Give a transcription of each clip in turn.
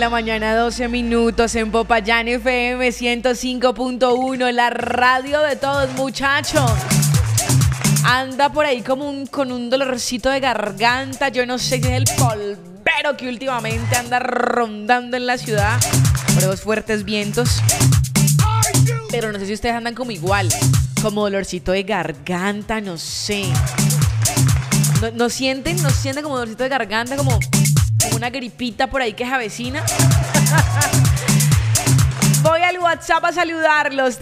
la mañana, 12 minutos en Popayán FM 105.1, la radio de todos, muchachos. Anda por ahí como con un dolorcito de garganta. Yo no sé si es el polvero que últimamente anda rondando en la ciudad por esos fuertes vientos. Pero no sé si ustedes andan como igual, como dolorcito de garganta, no sé. ¿No sienten como dolorcito de garganta, como una gripita por ahí que es avecina? Voy al WhatsApp a saludarlos,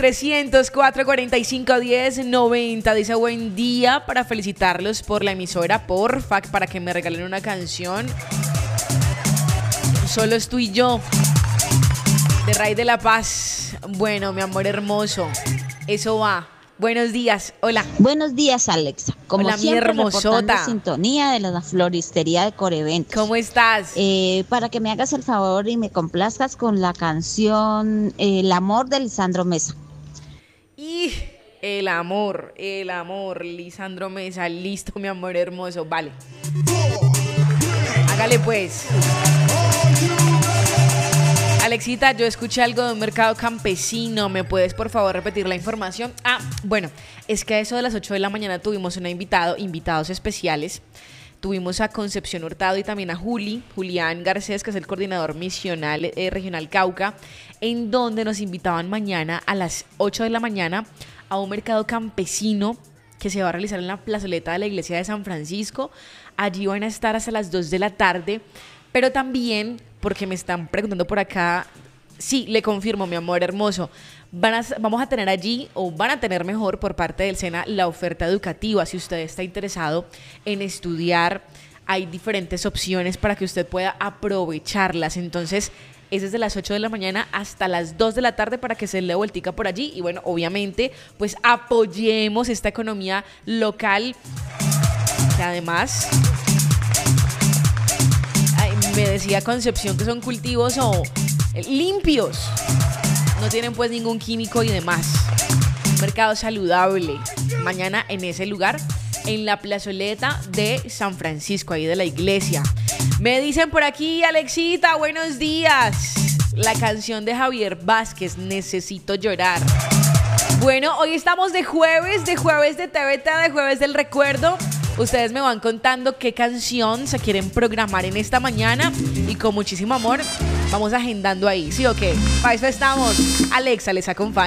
300-445-1090. Dice buen día, para felicitarlos por la emisora, porfa, para que me regalen una canción. Solo es tú y yo, de Ray de la Paz. Bueno, mi amor hermoso, eso va. Buenos días, hola. Buenos días, Alexa. Como hola, siempre, mi hermosota. Sintonía de la floristería de Coreventos. ¿Cómo estás? Para que me hagas el favor y me complazcas con la canción El amor de Lisandro Mesa. Y el amor, Lisandro Mesa. Listo, mi amor hermoso, vale. Hágale pues. Alexita, yo escuché algo de un mercado campesino. ¿Me puedes, por favor, repetir la información? Bueno, es que a eso de las 8 de la mañana tuvimos invitados especiales. Tuvimos a Concepción Hurtado y también a Julián Garcés, que es el coordinador misional regional Cauca, en donde nos invitaban mañana a las 8 de la mañana a un mercado campesino que se va a realizar en la plazoleta de la iglesia de San Francisco. Allí van a estar hasta las 2 de la tarde, pero también, porque me están preguntando por acá, sí, le confirmo, mi amor hermoso, vamos a tener allí, o van a tener mejor por parte del SENA, la oferta educativa. Si usted está interesado en estudiar, hay diferentes opciones para que usted pueda aprovecharlas. Entonces, es desde las 8 de la mañana hasta las 2 de la tarde para que se le dé vueltica por allí. Y bueno, obviamente, pues apoyemos esta economía local, que además... me decía Concepción que son cultivos limpios, no tienen pues ningún químico y demás. Un mercado saludable mañana en ese lugar, en la plazoleta de San Francisco, ahí de la iglesia. Me dicen por aquí, Alexita, buenos días. La canción de Javier Vázquez, Necesito Llorar. Bueno, hoy estamos de jueves de TVT, de jueves del recuerdo. Ustedes me van contando qué canción se quieren programar en esta mañana y con muchísimo amor vamos agendando ahí, ¿sí o qué? Para eso estamos. Alexa les acompaña.